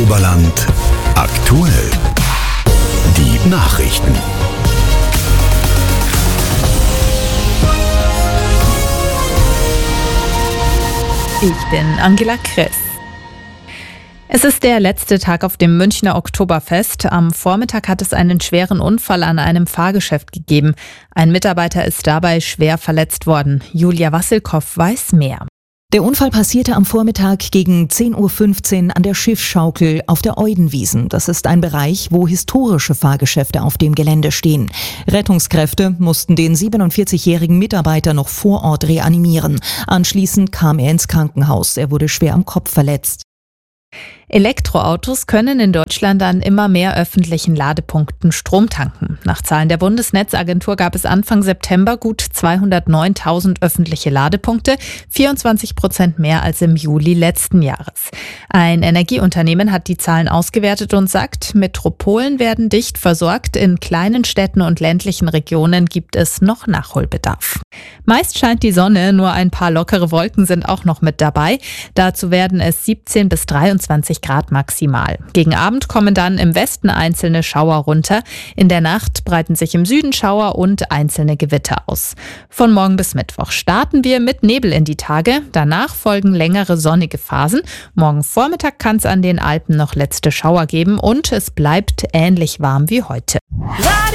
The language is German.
Oberland aktuell. Die Nachrichten. Ich bin Angela Kress. Es ist der letzte Tag auf dem Münchner Oktoberfest. Am Vormittag hat es einen schweren Unfall an einem Fahrgeschäft gegeben. Ein Mitarbeiter ist dabei schwer verletzt worden. Julia Wassilkow weiß mehr. Der Unfall passierte am Vormittag gegen 10.15 Uhr an der Schiffschaukel auf der Eudenwiesen. Das ist ein Bereich, wo historische Fahrgeschäfte auf dem Gelände stehen. Rettungskräfte mussten den 47-jährigen Mitarbeiter noch vor Ort reanimieren. Anschließend kam er ins Krankenhaus. Er wurde schwer am Kopf verletzt. Elektroautos können in Deutschland an immer mehr öffentlichen Ladepunkten Strom tanken. Nach Zahlen der Bundesnetzagentur gab es Anfang September gut 209.000 öffentliche Ladepunkte, 24% mehr als im Juli letzten Jahres. Ein Energieunternehmen hat die Zahlen ausgewertet und sagt, Metropolen werden dicht versorgt, in kleinen Städten und ländlichen Regionen gibt es noch Nachholbedarf. Meist scheint die Sonne, nur ein paar lockere Wolken sind auch noch mit dabei. Dazu werden es 17 bis 23 Grad maximal. Gegen Abend kommen dann im Westen einzelne Schauer runter. In der Nacht breiten sich im Süden Schauer und einzelne Gewitter aus. Von morgen bis Mittwoch starten wir mit Nebel in die Tage. Danach folgen längere sonnige Phasen. Morgen Vormittag kann es an den Alpen noch letzte Schauer geben und es bleibt ähnlich warm wie heute.